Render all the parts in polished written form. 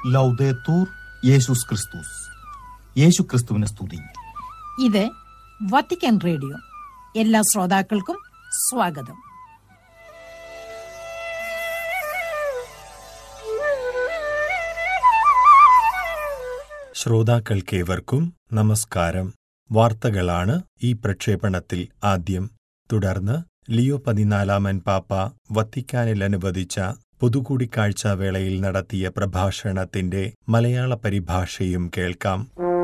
ലൗദേത്തൂർ യേശുസ് ക്രിസ്തുസ്. യേശു ക്രിസ്തുവിനെ സ്തുതി. ഇത് വത്തിക്കാൻ റേഡിയോ. എല്ലാ ശ്രോതാക്കൾക്കും സ്വാഗതം. ശ്രോതാക്കൾക്കേവർക്കും നമസ്കാരം. വാർത്തകളാണ് ഈ പ്രക്ഷേപണത്തിൽ ആദ്യം. തുടർന്ന് ലിയോ 14 പാപ്പ വത്തിക്കാനിൽ അനുവദിച്ച പൊതുകൂടിക്കാഴ്ച വേളയിൽ നടത്തിയ പ്രഭാഷണത്തിന്റെ മലയാള പരിഭാഷയും കേൾക്കാം.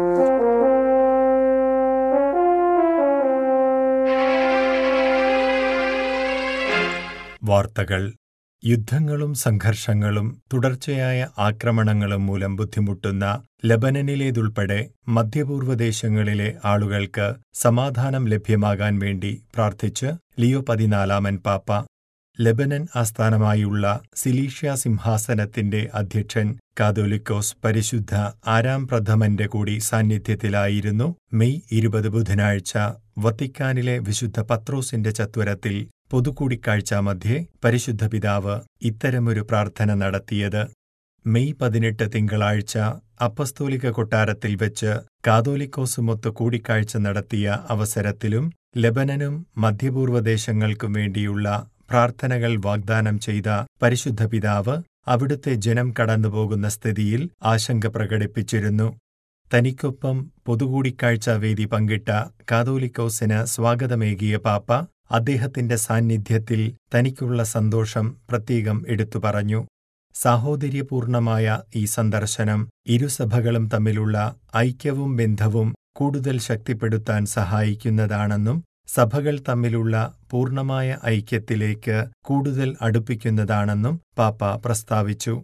വാർത്തകൾ. യുദ്ധങ്ങളും സംഘർഷങ്ങളും തുടർച്ചയായ ആക്രമണങ്ങളും മൂലം ബുദ്ധിമുട്ടുന്ന ലബനനിലേതുൾപ്പെടെ മധ്യപൂർവ്വ ദേശങ്ങളിലെ ആളുകൾക്ക് സമാധാനം ലഭ്യമാകാൻ വേണ്ടി പ്രാർത്ഥിച്ച് ലിയോ 14 പാപ്പ. ലെബനൻ ആസ്ഥാനമായുള്ള സിലീഷ്യ സിംഹാസനത്തിന്റെ അധ്യക്ഷൻ കാതോലിക്കോസ് പരിശുദ്ധ ആരാം പ്രഥമന്റെ കൂടി സാന്നിധ്യത്തിലായിരുന്നു മെയ് 20 ബുധനാഴ്ച വത്തിക്കാനിലെ വിശുദ്ധ പത്രോസിന്റെ ചത്വരത്തിൽ പൊതുകൂടിക്കാഴ്ച മധ്യേ പരിശുദ്ധ പിതാവ് ഇത്തരമൊരു പ്രാർത്ഥന നടത്തിയത്. മെയ് 18 തിങ്കളാഴ്ച അപ്പസ്തോലിക കൊട്ടാരത്തിൽ വെച്ച് കാതോലിക്കോസുമൊത്ത് കൂടിക്കാഴ്ച നടത്തിയ അവസരത്തിലും ലെബനനും മധ്യപൂർവ്വ ദേശങ്ങൾക്കും വേണ്ടിയുള്ള പ്രാർത്ഥനകൾ വാഗ്ദാനം ചെയ്ത പരിശുദ്ധ പിതാവ് അവിടുത്തെ ജനം കടന്നുപോകുന്ന സ്ഥിതിയിൽ ആശങ്ക പ്രകടിപ്പിച്ചിരുന്നു. തനിക്കൊപ്പം പൊതുകൂടിക്കാഴ്ച വേദി പങ്കിട്ട കാതോലിക്കോസിന് സ്വാഗതമേകിയ പാപ്പ അദ്ദേഹത്തിന്റെ സാന്നിധ്യത്തിൽ തനിക്കുള്ള സന്തോഷം പ്രത്യേകം എടുത്തു പറഞ്ഞു. സാഹോദര്യപൂർണമായ ഈ സന്ദർശനം ഇരുസഭകളും തമ്മിലുള്ള ഐക്യവും ബന്ധവും കൂടുതൽ ശക്തിപ്പെടുത്താൻ സഹായിക്കുന്നതാണെന്നും സഭകൾ തമ്മിലുള്ള പൂർണ്ണമായ ഐക്യത്തിലേക്ക് കൂടുതൽ അടുപ്പിക്കുന്നതാണെന്നും പാപ്പ പ്രസ്താവിച്ചു.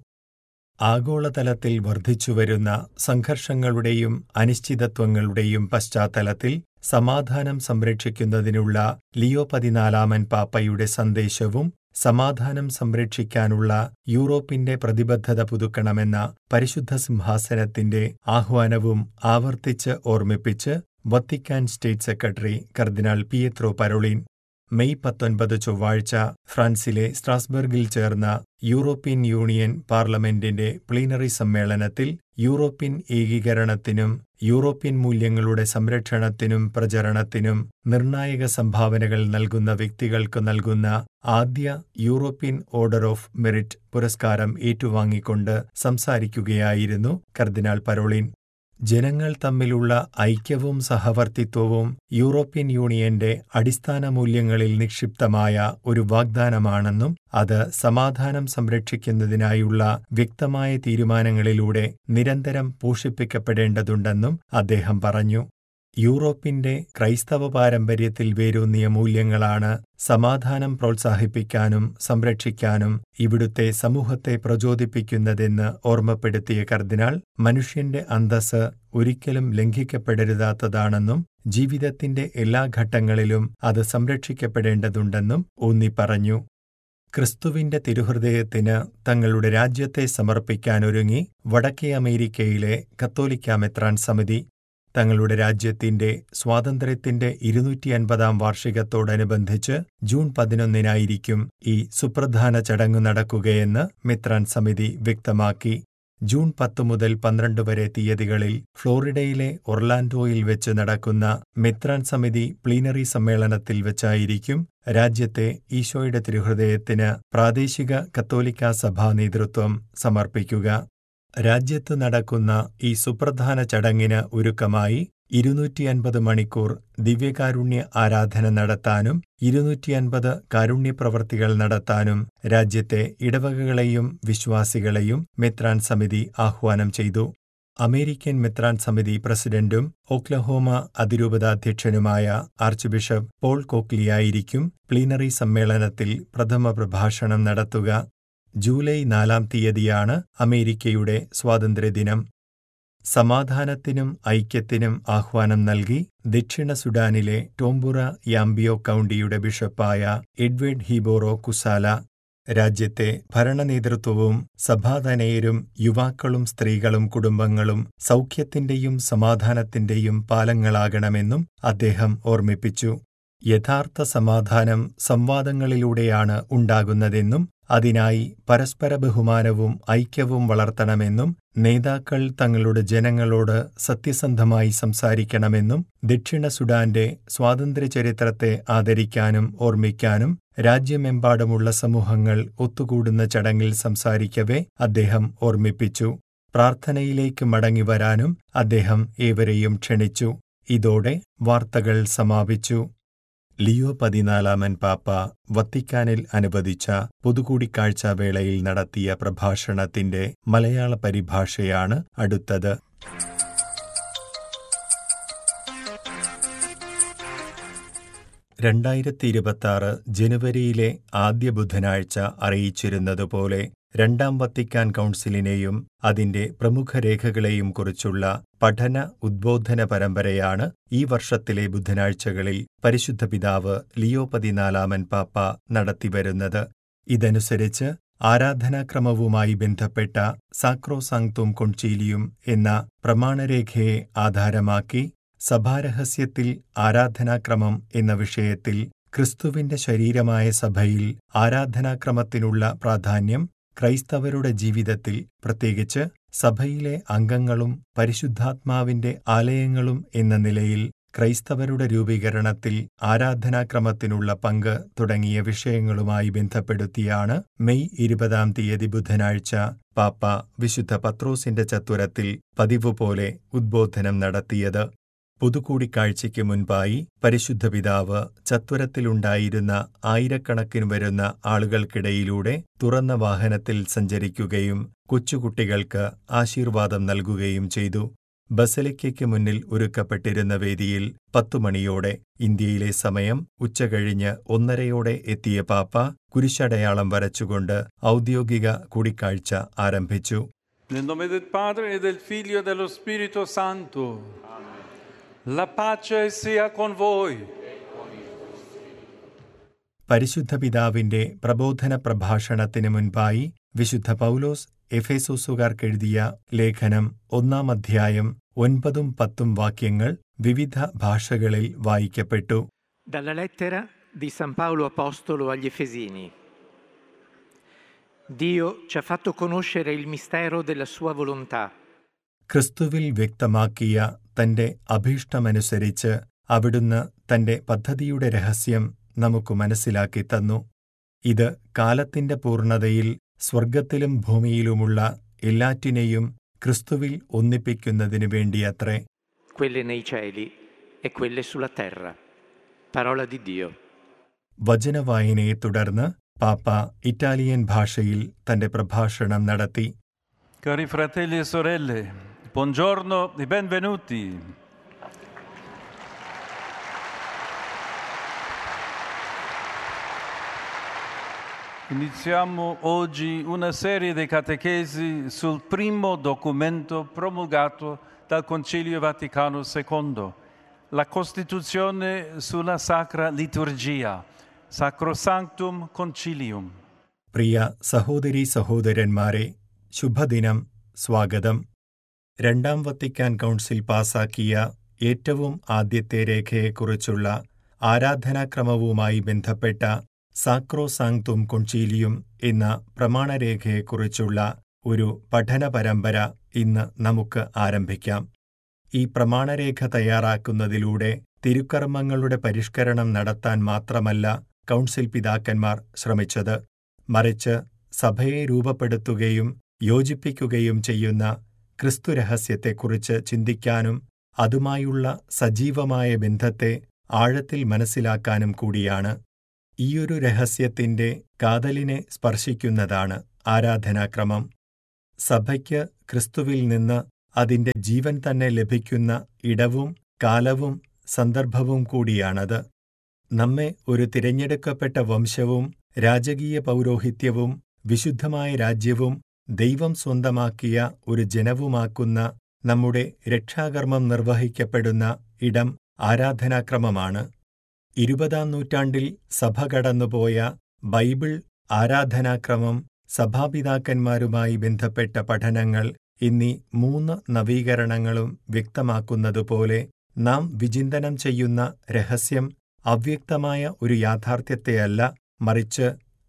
ആഗോളതലത്തിൽ വർദ്ധിച്ചുവരുന്ന സംഘർഷങ്ങളുടെയും അനിശ്ചിതത്വങ്ങളുടെയും പശ്ചാത്തലത്തിൽ സമാധാനം സംരക്ഷിക്കുന്നതിനുള്ള ലിയോ 14 പാപ്പയുടെ സന്ദേശവും സമാധാനം സംരക്ഷിക്കാനുള്ള യൂറോപ്പിന്റെ പ്രതിബദ്ധത പുതുക്കണമെന്ന പരിശുദ്ധ സിംഹാസനത്തിന്റെ ആഹ്വാനവും ആവർത്തിച്ച് ഓർമ്മിപ്പിച്ച് വത്തിക്കാൻ സ്റ്റേറ്റ് സെക്രട്ടറി കർദിനാൾ പിയത്രോ പരോളിൻ മെയ് 19 ചൊവ്വാഴ്ച ഫ്രാൻസിലെ സ്ട്രാസ്ബർഗിൽ ചേർന്ന യൂറോപ്യൻ യൂണിയൻ പാർലമെന്റിന്റെ പ്ലീനറി സമ്മേളനത്തിൽ യൂറോപ്യൻ ഏകീകരണത്തിനും യൂറോപ്യൻ മൂല്യങ്ങളുടെ സംരക്ഷണത്തിനും പ്രചരണത്തിനും നിർണായക സംഭാവനകൾ നൽകുന്ന വ്യക്തികൾക്ക് നൽകുന്ന ആദ്യ യൂറോപ്യൻ ഓർഡർ ഓഫ് മെറിറ്റ് പുരസ്കാരം ഏറ്റുവാങ്ങിക്കൊണ്ട് സംസാരിക്കുകയായിരുന്നു കർദിനാൾ പരോളിൻ. ജനങ്ങൾ തമ്മിലുള്ള ഐക്യവും സഹവർത്തിത്വവും യൂറോപ്യൻ യൂണിയന്റെ അടിസ്ഥാന മൂല്യങ്ങളിൽ നിക്ഷിപ്തമായ ഒരു വാഗ്ദാനമാണെന്നും അത് സമാധാനം സംരക്ഷിക്കുന്നതിനായുള്ള വ്യക്തമായ തീരുമാനങ്ങളിലൂടെ നിരന്തരം പോഷിപ്പിക്കപ്പെടേണ്ടതുണ്ടെന്നും അദ്ദേഹം പറഞ്ഞു. യൂറോപ്പിന്റെ ക്രൈസ്തവ പാരമ്പര്യത്തിൽ വേരൂന്നിയ മൂല്യങ്ങളാണ് സമാധാനം പ്രോത്സാഹിപ്പിക്കാനും സംരക്ഷിക്കാനും ഇവിടുത്തെ സമൂഹത്തെ പ്രചോദിപ്പിക്കുന്നതെന്ന് ഓർമ്മപ്പെടുത്തിയ കർദിനാൾ മനുഷ്യന്റെ അന്തസ്സ് ഒരിക്കലും ലംഘിക്കപ്പെടരുതാത്തതാണെന്നും ജീവിതത്തിന്റെ എല്ലാ ഘട്ടങ്ങളിലും അത് സംരക്ഷിക്കപ്പെടേണ്ടതുണ്ടെന്നും ഊന്നിപ്പറഞ്ഞു. ക്രിസ്തുവിന്റെ തിരുഹൃദയത്തിന് തങ്ങളുടെ രാജ്യത്തെ സമർപ്പിക്കാനൊരുങ്ങി വടക്കേ അമേരിക്കയിലെ കത്തോലിക്കാ മെത്രാൻ സമിതി. തങ്ങളുടെ രാജ്യത്തിന്റെ സ്വാതന്ത്ര്യത്തിന്റെ 250-ാം വാർഷികത്തോടനുബന്ധിച്ച് ജൂൺ 11-നായിരിക്കും ഈ സുപ്രധാന ചടങ്ങ് നടക്കുകയെന്ന് മെത്രാൻ സമിതി വ്യക്തമാക്കി. ജൂൺ 10 മുതൽ 12 വരെ തീയതികളിൽ ഫ്ലോറിഡയിലെ ഒർലാൻഡോയിൽ വെച്ച് നടക്കുന്ന മെത്രാൻ സമിതി പ്ലീനറി സമ്മേളനത്തിൽ വെച്ചായിരിക്കും രാജ്യത്തെ ഈശോയുടെ തിരുഹൃദയത്തിന് പ്രാദേശിക കത്തോലിക്കാ സഭാ നേതൃത്വം സമർപ്പിക്കുക. രാജ്യത്ത് നടക്കുന്ന ഈ സുപ്രധാന ചടങ്ങിന് ഒരുക്കമായി 250 മണിക്കൂർ ദിവ്യകാരുണ്യ ആരാധന നടത്താനും 250 കാരുണ്യപ്രവർത്തികൾ നടത്താനും രാജ്യത്തെ ഇടവകകളെയും വിശ്വാസികളെയും മെത്രാൻ സമിതി ആഹ്വാനം ചെയ്തു. അമേരിക്കൻ മെത്രാൻ സമിതി പ്രസിഡന്റും Oklahoma അതിരൂപതാധ്യക്ഷനുമായ arch bishop Paul കോക്ലിയായിരിക്കും plenary സമ്മേളനത്തിൽ പ്രഥമ പ്രഭാഷണം നടത്തുക. ജൂലൈ 4-ാം തീയതിയാണ് അമേരിക്കയുടെ സ്വാതന്ത്ര്യദിനം. സമാധാനത്തിനും ഐക്യത്തിനും ആഹ്വാനം നൽകി ദക്ഷിണ സുഡാനിലെ ടോംബുറ യാംബിയോ കൗണ്ടിയുടെ ബിഷപ്പായ എഡ്വേർഡ് ഹീബോറോ കുസാല രാജ്യത്തെ ഭരണനേതൃത്വവും സഭാതനയരും യുവാക്കളും സ്ത്രീകളും കുടുംബങ്ങളും സൗഖ്യത്തിന്റെയും സമാധാനത്തിന്റെയും പാലങ്ങളാകണമെന്നും അദ്ദേഹം ഓർമ്മിപ്പിച്ചു. യഥാർത്ഥ സമാധാനം സംവാദങ്ങളിലൂടെയാണ് ഉണ്ടാകുന്നതെന്നും അതിനായി പരസ്പര ബഹുമാനവും ഐക്യവും വളർത്തണമെന്നും നേതാക്കൾ തങ്ങളുടെ ജനങ്ങളോട് സത്യസന്ധമായി സംസാരിക്കണമെന്നും ദക്ഷിണ സുഡാന്റെ സ്വാതന്ത്ര്യചരിത്രത്തെ ആദരിക്കാനും ഓർമ്മിക്കാനും രാജ്യമെമ്പാടുമുള്ള സമൂഹങ്ങൾ ഒത്തുകൂടുന്ന ചടങ്ങിൽ സംസാരിക്കവേ അദ്ദേഹം ഓർമ്മിപ്പിച്ചു. പ്രാർത്ഥനയിലേക്ക് മടങ്ങിവരാനും അദ്ദേഹം ഏവരെയും ക്ഷണിച്ചു. ഇതോടെ വാർത്തകൾ സമാപിച്ചു. ലിയോ 14 പാപ്പ വത്തിക്കാനിൽ അനുവദിച്ച പൊതുകൂടിക്കാഴ്ച വേളയിൽ നടത്തിയ പ്രഭാഷണത്തിന്റെ മലയാള പരിഭാഷയാണ് അടുത്തത്. ജനുവരിയിലെ ആദ്യ ബുധനാഴ്ച അറിയിച്ചിരുന്നതുപോലെ രണ്ടാം വത്തിക്കാൻ കൗൺസിലിനെയും അതിന്റെ പ്രമുഖ രേഖകളെയും കുറിച്ചുള്ള പഠന ഉദ്ബോധന പരമ്പരയാണ് ഈ വർഷത്തിലെ ബുധനാഴ്ചകളിൽ പരിശുദ്ധ പിതാവ് ലിയോ 14 പാപ്പ നടത്തിവരുന്നത്. ഇതനുസരിച്ച് ആരാധനാക്രമവുമായി ബന്ധപ്പെട്ട സാക്രോസാങ്ക്തും കൊൺചീലിയും എന്ന പ്രമാണരേഖയെ ആധാരമാക്കി സഭാരഹസ്യത്തിൽ ആരാധനാക്രമം എന്ന വിഷയത്തിൽ ക്രിസ്തുവിന്റെ ശരീരമായ സഭയിൽ ആരാധനാക്രമത്തിനുള്ള പ്രാധാന്യം ക്രൈസ്തവരുടെ ജീവിതത്തിൽ, പ്രത്യേകിച്ച് സഭയിലെ അംഗങ്ങളും പരിശുദ്ധാത്മാവിന്റെ ആലയങ്ങളും എന്ന നിലയിൽ ക്രൈസ്തവരുടെ രൂപീകരണത്തിൽ ആരാധനാക്രമത്തിനുള്ള പങ്ക് തുടങ്ങിയ വിഷയങ്ങളുമായി ബന്ധപ്പെടുത്തിയാണ് മെയ് 20 ബുധനാഴ്ച പാപ്പ വിശുദ്ധ പത്രോസിന്റെ ചത്വരത്തിൽ പതിവുപോലെ ഉദ്ബോധനം നടത്തിയത്. പൊതുകൂടിക്കാഴ്ചയ്ക്ക് മുൻപായി പരിശുദ്ധ പിതാവ് ചത്വരത്തിലുണ്ടായിരുന്ന ആയിരക്കണക്കിന് വരുന്ന ആളുകൾക്കിടയിലൂടെ തുറന്ന വാഹനത്തിൽ സഞ്ചരിക്കുകയും കൊച്ചുകുട്ടികൾക്ക് ആശീർവാദം നൽകുകയും ചെയ്തു. ബസലിക്കയ്ക്ക് മുന്നിൽ ഒരുക്കപ്പെട്ടിരുന്ന വേദിയിൽ 10 മണിയോടെ, ഇന്ത്യയിലെ സമയം ഉച്ചകഴിഞ്ഞ് 1:30 എത്തിയ പാപ്പ കുരിശടയാളം വരച്ചുകൊണ്ട് ഔദ്യോഗിക കൂടിക്കാഴ്ച ആരംഭിച്ചു. Nel nome del Padre e del Figlio e dello Spirito Santo. La pace sia con voi. പരിശുദ്ധ പിതാവിന്റെ പ്രബോധന പ്രഭാഷണത്തിന് മുൻപായി വിശുദ്ധ പൗലോസ് എഫേസോസുകാർക്കെഴുതിയ ലേഖനം 1 അധ്യായം 9-10 വാക്യങ്ങൾ വിവിധ ഭാഷകളിൽ വായിക്കപ്പെട്ടു. Dalla lettera di San Paolo Apostolo agli Efesini. Dio ci ha fatto conoscere il mistero della sua volontà. ക്രിസ്തുവിൽ വ്യക്തമാക്കിയ തന്റെ അഭീഷ്ടമനുസരിച്ച് അവിടുന്ന് തന്റെ പദ്ധതിയുടെ രഹസ്യം നമുക്ക് മനസ്സിലാക്കി തന്നു. ഇത് കാലത്തിന്റെ പൂർണ്ണതയിൽ സ്വർഗത്തിലും ഭൂമിയിലുമുള്ള എല്ലാറ്റിനെയും ക്രിസ്തുവിൽ ഒന്നിപ്പിക്കുന്നതിനു വേണ്ടിയത്രേ. Quelle nei cieli e quelle sulla terra. Parola di Dio. വചനവായനയെ തുടർന്ന് പാപ്പ ഇറ്റാലിയൻ ഭാഷയിൽ തന്റെ പ്രഭാഷണം നടത്തി. Cari fratelli e sorelle, buongiorno e benvenuti. Iniziamo oggi una serie di catechesi sul primo documento promulgato dal Concilio Vaticano II, la Costituzione sulla Sacra Liturgia, Sacrosanctum Concilium. പ്രിയ സഹോദരീ സഹോദരന്മാരെ, ശുഭദിനം, സ്വാഗതം. രണ്ടാം വത്തിക്കാൻ കൗൺസിൽ പാസാക്കിയ ഏറ്റവും ആദ്യത്തെ രേഖയെക്കുറിച്ചുള്ള ആരാധനാക്രമവുമായി ബന്ധപ്പെട്ട സാക്രോസാങ്ക്തും കൊൺചീലിയും എന്ന പ്രമാണരേഖയെക്കുറിച്ചുള്ള ഒരു പഠന പരമ്പര ഇന്ന് നമുക്ക് ആരംഭിക്കാം. ഈ പ്രമാണരേഖ തയ്യാറാക്കുന്നതിലൂടെ തിരുക്കർമ്മങ്ങളുടെ പരിഷ്കരണം നടത്താൻ മാത്രമല്ല കൗൺസിൽ പിതാക്കന്മാർ ശ്രമിച്ചത്, മറിച്ച് സഭയെ രൂപപ്പെടുത്തുകയും യോജിപ്പിക്കുകയും ചെയ്യുന്ന ക്രിസ്തുരഹസ്യത്തെക്കുറിച്ച് ചിന്തിക്കാനും അതുമായുള്ള സജീവമായ ബന്ധത്തെ ആഴത്തിൽ മനസ്സിലാക്കാനും കൂടിയാണ്. ഈയൊരു രഹസ്യത്തിന്റെ കാതലിനെ സ്പർശിക്കുന്നതാണ് ആരാധനാക്രമം. സഭയ്ക്ക് ക്രിസ്തുവിൽ നിന്ന് അതിന്റെ ജീവൻ തന്നെ ലഭിക്കുന്ന ഇടവും കാലവും സന്ദർഭവും കൂടിയാണത്. നമ്മെ ഒരു തിരഞ്ഞെടുക്കപ്പെട്ട വംശവും രാജകീയ പൗരോഹിത്യവും വിശുദ്ധമായ രാജ്യവും ദൈവം സ്വന്തമാക്കിയ ഒരു ജനവുമാക്കുന്ന നമ്മുടെ രക്ഷാകർമ്മം നിർവഹിക്കപ്പെടുന്ന ഇടം ആരാധനാക്രമമാണ്. 20-ാം നൂറ്റാണ്ടിൽ സഭ കടന്നുപോയ ബൈബിൾ ആരാധനാക്രമം സഭാപിതാക്കന്മാരുമായി ബന്ധപ്പെട്ട പഠനങ്ങൾ എന്നീ 3 നവീകരണങ്ങളും വ്യക്തമാക്കുന്നതുപോലെ നാം വിചിന്തനം ചെയ്യുന്ന രഹസ്യം അവ്യക്തമായ ഒരു യാഥാർത്ഥ്യത്തെയല്ല, മറിച്ച്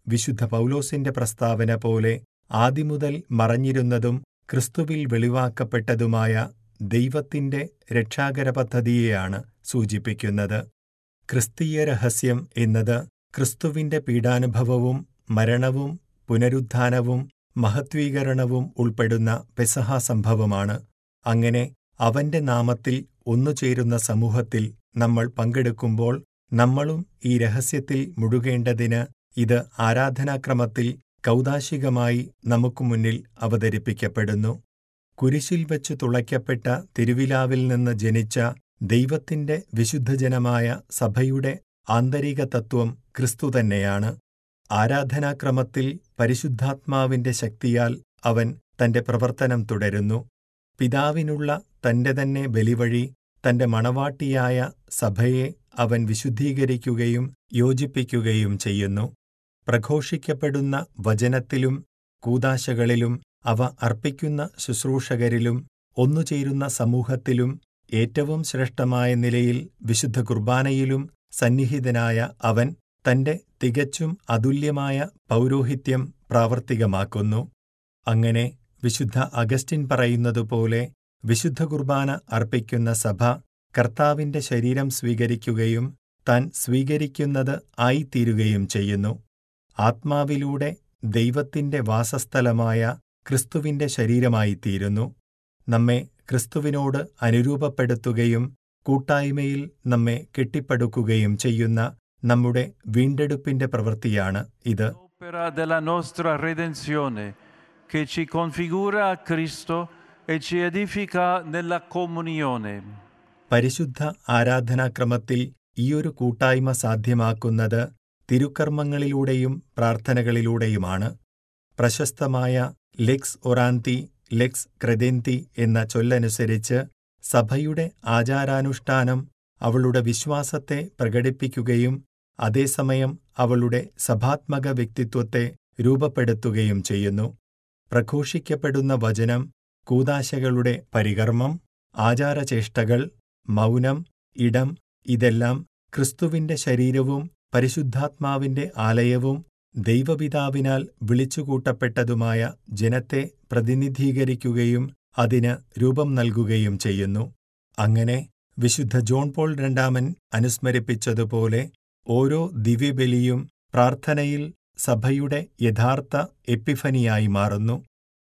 വിശുദ്ധ പൗലോസിന്റെ പ്രസ്താവന പോലെ ആദിമുതൽ മറഞ്ഞിരുന്നതും ക്രിസ്തുവിൽ വെളിവാക്കപ്പെട്ടതുമായ ദൈവത്തിന്റെ രക്ഷാകര പദ്ധതിയെയാണ് സൂചിപ്പിക്കുന്നത്. ക്രിസ്തീയ രഹസ്യം എന്നത് ക്രിസ്തുവിന്റെ പീഡാനുഭവവും മരണവും പുനരുത്ഥാനവും മഹത്വീകരണവും ഉൾപ്പെടുന്ന പെസഹ സംഭവമാണ്. അങ്ങനെ അവന്റെ നാമത്തിൽ ഒന്നുചേരുന്ന സമൂഹത്തിൽ നമ്മൾ പങ്കെടുക്കുമ്പോൾ നമ്മളും ഈ രഹസ്യത്തിൽ മുഴുകേണ്ടതിന് ഇത് ആരാധനാക്രമത്തിൽ കൗദാശികമായി നമുക്കു മുന്നിൽ അവതരിപ്പിക്കപ്പെടുന്നു. കുരിശിൽ വച്ചു തുളയ്ക്കപ്പെട്ട തിരുവിലാവിൽ നിന്ന് ജനിച്ച ദൈവത്തിന്റെ വിശുദ്ധജനമായ സഭയുടെ ആന്തരിക തത്വം ക്രിസ്തു തന്നെയാണ്. ആരാധനാക്രമത്തിൽ പരിശുദ്ധാത്മാവിന്റെ ശക്തിയാൽ അവൻ തന്റെ പ്രവർത്തനം തുടരുന്നു. പിതാവിനുള്ള തന്റെ തന്നെ ബലിവഴി തന്റെ മണവാട്ടിയായ സഭയെ അവൻ വിശുദ്ധീകരിക്കുകയും യോജിപ്പിക്കുകയും ചെയ്യുന്നു. പ്രഘോഷിക്കപ്പെടുന്ന വചനത്തിലും കൂദാശകളിലും അവ അർപ്പിക്കുന്ന ശുശ്രൂഷകരിലും ഒന്നുചേരുന്ന സമൂഹത്തിലും ഏറ്റവും ശ്രേഷ്ഠമായ നിലയിൽ വിശുദ്ധ കുർബാനയിലും സന്നിഹിതനായ അവൻ തന്റെ തികച്ചും അതുല്യമായ പൗരോഹിത്യം പ്രാവർത്തികമാക്കുന്നു. അങ്ങനെ വിശുദ്ധ അഗസ്റ്റിൻ പറയുന്നതുപോലെ വിശുദ്ധ കുർബാന അർപ്പിക്കുന്ന സഭ കർത്താവിന്റെ ശരീരം സ്വീകരിക്കുകയും താൻ സ്വീകരിക്കുന്നത് ആയിത്തീരുകയും ചെയ്യുന്നു. ആത്മാവിലൂടെ ദൈവത്തിന്റെ വാസസ്ഥലമായ ക്രിസ്തുവിന്റെ ശരീരമായിത്തീരുന്നു. നമ്മെ ക്രിസ്തുവിനോട് അനുരൂപപ്പെടുത്തുകയും കൂട്ടായ്മയിൽ നമ്മെ കെട്ടിപ്പടുക്കുകയും ചെയ്യുന്ന നമ്മുടെ വീണ്ടെടുപ്പിന്റെ പ്രവൃത്തിയാണ് ഇത്. L'opera della nostra redenzione che ci configura a Cristo e ci edifica nella comunione. പരിശുദ്ധ ആരാധനാക്രമത്തിൽ ഈയൊരു കൂട്ടായ്മ സാധ്യമാക്കുന്നത് തിരുക്കർമ്മങ്ങളിലൂടെയും പ്രാർത്ഥനകളിലൂടെയുമാണ്. പ്രശസ്തമായ ലെക്സ് ഒറാന്തി ലെക്സ് ക്രെദെന്തി എന്ന ചൊല്ലനുസരിച്ച് സഭയുടെ ആചാരാനുഷ്ഠാനം അവളുടെ വിശ്വാസത്തെ പ്രകടിപ്പിക്കുകയും അതേസമയം അവളുടെ സഭാത്മക വ്യക്തിത്വത്തെ രൂപപ്പെടുത്തുകയും ചെയ്യുന്നു. പ്രഘോഷിക്കപ്പെടുന്ന വചനം, കൂദാശകളുടെ പരികർമ്മം, ആചാരചേഷ്ടകൾ, മൗനം, ഇടം ഇതെല്ലാം ക്രിസ്തുവിന്റെ ശരീരവും പരിശുദ്ധാത്മാവിന്റെ ആലയവും ദൈവപിതാവിനാൽ വിളിച്ചുകൂട്ടപ്പെട്ടതുമായ ജനത്തെ പ്രതിനിധീകരിക്കുകയും അതിന് രൂപം നൽകുകയും ചെയ്യുന്നു. അങ്ങനെ വിശുദ്ധ ജോൺ പോൾ രണ്ടാമൻ അനുസ്മരിപ്പിച്ചതുപോലെ ഓരോ ദിവ്യബലിയും പ്രാർത്ഥനയിൽ സഭയുടെ യഥാർത്ഥ എപ്പിഫനിയായി മാറുന്നു.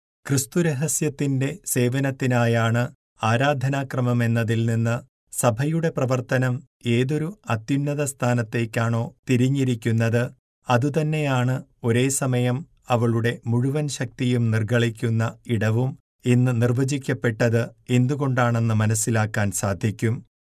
ക്രിസ്തുരഹസ്യത്തിന്റെ സേവനത്തിനായാണ് ആരാധനാക്രമമെന്നതിൽ നിന്ന് സഭയുടെ പ്രവർത്തനം ഏതൊരു അത്യുന്നത സ്ഥാനത്തേക്കാണോ തിരിഞ്ഞിരിക്കുന്നത്, അതുതന്നെയാണ് ഒരേ സമയം അവളുടെ മുഴുവൻ ശക്തിയും നിർഗളിക്കുന്ന ഇടവും എന്ന് നിർവചിക്കപ്പെട്ടത് എന്തുകൊണ്ടാണെന്ന് മനസ്സിലാക്കാൻ സാധിക്കും.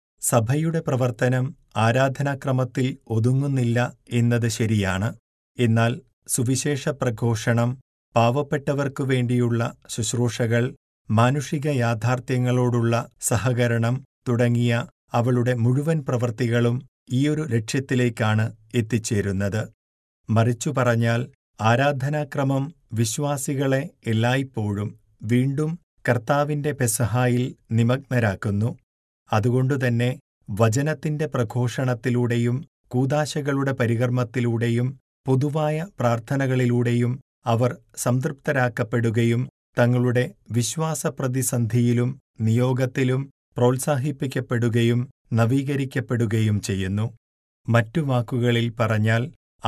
സഭയുടെ പ്രവർത്തനം ആരാധനാക്രമത്തിൽ ഒതുങ്ങുന്നില്ല എന്നത് ശരിയാണ്. എന്നാൽ സുവിശേഷ പ്രഘോഷണം, പാവപ്പെട്ടവർക്കു വേണ്ടിയുള്ള ശുശ്രൂഷകൾ, മാനുഷിക യാഥാർത്ഥ്യങ്ങളോടുള്ള സഹകരണം തുടങ്ങിയ അവളുടെ മുഴുവൻ പ്രവൃത്തികളും ഈയൊരു ലക്ഷ്യത്തിലേക്കാണ് എത്തിച്ചേരുന്നത്. മറിച്ചു പറഞ്ഞാൽ ആരാധനാക്രമം വിശ്വാസികളെ എല്ലായ്പ്പോഴും വീണ്ടും കർത്താവിന്റെ പെസഹായിൽ നിമഗ്നരാക്കുന്നു. അതുകൊണ്ടുതന്നെ വചനത്തിന്റെ പ്രഘോഷണത്തിലൂടെയും കൂദാശകളുടെ പരികർമ്മത്തിലൂടെയും പൊതുവായ പ്രാർത്ഥനകളിലൂടെയും അവർ സംതൃപ്തരാക്കപ്പെടുകയും തങ്ങളുടെ വിശ്വാസപ്രതിസന്ധിയിലും നിയോഗത്തിലും പ്രോത്സാഹിപ്പിക്കപ്പെടുകയും നവീകരിക്കപ്പെടുകയും ചെയ്യുന്നു. മറ്റു വാക്കുകളിൽ പറഞ്ഞാൽ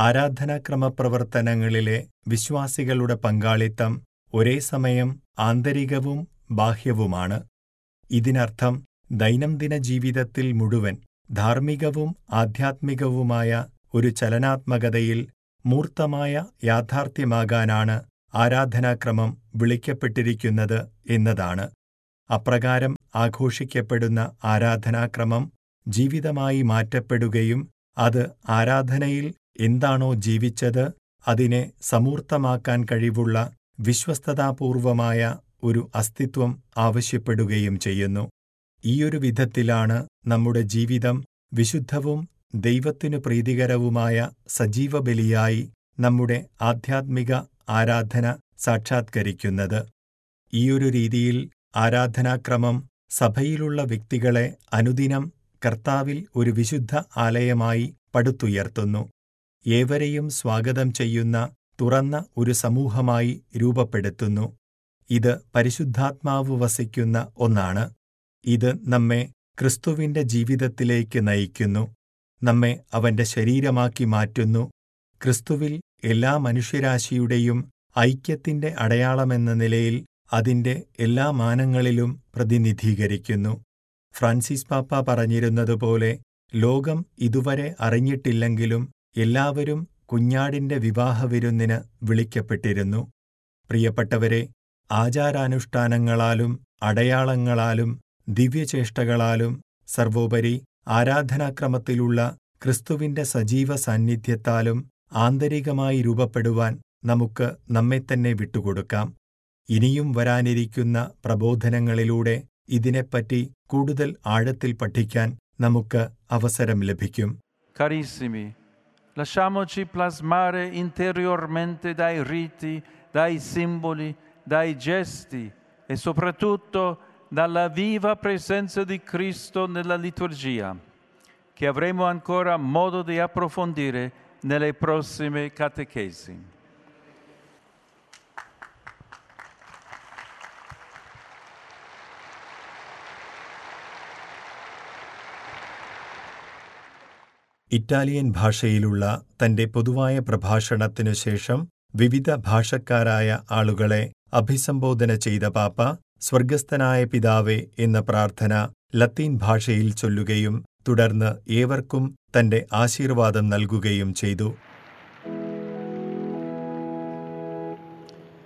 ആരാധനാക്രമപ്രവർത്തനങ്ങളിലെ വിശ്വാസികളുടെ പങ്കാളിത്തം ഒരേ സമയം ആന്തരികവും ബാഹ്യവുമാണ്. ഇതിനർത്ഥം ദൈനംദിന ജീവിതത്തിൽ മുഴുവൻ ധാർമ്മികവും ആധ്യാത്മികവുമായ ഒരു ചലനാത്മകതയിൽ മൂർത്തമായ യാഥാർത്ഥ്യമാകാനാണ് ആരാധനാക്രമം വിളിക്കപ്പെട്ടിരിക്കുന്നത് എന്നതാണ്. അപ്രകാരം ആഘോഷിക്കപ്പെടുന്ന ആരാധനാക്രമം ജീവിതമായി മാറ്റപ്പെടുകയും അത് ആരാധനയിൽ എന്താണോ ജീവിച്ചത് അതിനെ സമൂർത്തമാക്കാൻ കഴിവുള്ള വിശ്വസ്തതാപൂർവമായ ഒരു അസ്തിത്വം ആവശ്യപ്പെടുകയും ചെയ്യുന്നു. ഈയൊരു വിധത്തിലാണ് നമ്മുടെ ജീവിതം വിശുദ്ധവും ദൈവത്തിനു പ്രീതികരവുമായ സജീവബലിയായി നമ്മുടെ ആധ്യാത്മിക ആരാധന സാക്ഷാത്കരിക്കുന്നത്. ഈയൊരു രീതിയിൽ ആരാധനാക്രമം സഭയിലുള്ള വ്യക്തികളെ അനുദിനം കർത്താവിൽ ഒരു വിശുദ്ധ ആലയമായി പടുത്തുയർത്തുന്നു. ഏവരെയും സ്വാഗതം ചെയ്യുന്ന തുറന്ന ഒരു സമൂഹമായി രൂപപ്പെടുത്തുന്നു. ഇത് പരിശുദ്ധാത്മാവ് വസിക്കുന്ന ഒന്നാണ്. ഇത് നമ്മെ ക്രിസ്തുവിന്റെ ജീവിതത്തിലേക്ക് നയിക്കുന്നു, നമ്മെ അവന്റെ ശരീരമാക്കി മാറ്റുന്നു, ക്രിസ്തുവിൽ എല്ലാ മനുഷ്യരാശിയുടെയും ഐക്യത്തിന്റെ അടയാളമെന്ന നിലയിൽ അതിന്റെ എല്ലാ മാനങ്ങളിലും പ്രതിനിധീകരിക്കുന്നു. ഫ്രാൻസിസ് പാപ്പ പറഞ്ഞിരുന്നതുപോലെ, ലോകം ഇതുവരെ അറിഞ്ഞിട്ടില്ലെങ്കിലും എല്ലാവരും കുഞ്ഞാടിന്റെ വിവാഹവിരുന്നിന് വിളിക്കപ്പെട്ടിരുന്നു. പ്രിയപ്പെട്ടവരെ, ആചാരാനുഷ്ഠാനങ്ങളാലും അടയാളങ്ങളാലും ദിവ്യചേഷ്ടകളാലും സർവോപരി ആരാധനാക്രമത്തിലുള്ള ക്രിസ്തുവിന്റെ സജീവ സാന്നിധ്യത്താലും ആന്തരികമായി രൂപപ്പെടുവാൻ നമുക്ക് നമ്മെത്തന്നെ വിട്ടുകൊടുക്കാം. ഇനിയും വരാനിരിക്കുന്ന പ്രബോധനങ്ങളിലൂടെ ഇതിനെപ്പറ്റി കൂടുതൽ ആഴത്തിൽ പഠിക്കാൻ നമുക്ക് അവസരം ലഭിക്കും. Carissimi, lasciamoci plasmare interiormente dai riti, dai simboli, dai gesti e soprattutto dalla viva presenza di Cristo nella liturgia, che avremo ancora modo di approfondire nelle prossime catechesi. Italian ഭാഷയിലുള്ള തന്റെ പൊതുവായ പ്രഭാഷണത്തിനു ശേഷം വിവിധ ഭാഷക്കാരായ ആളുകളെ അഭിസംബോധന ചെയ്ത പാപ്പ സ്വർഗസ്ഥനായ പിതാവേ എന്ന പ്രാർത്ഥന ലത്തീൻ ഭാഷയിൽ ചൊല്ലുകയും തുടർന്ന് ഏവർക്കും തന്റെ ആശീർവാദം നൽകുകയും ചെയ്തു.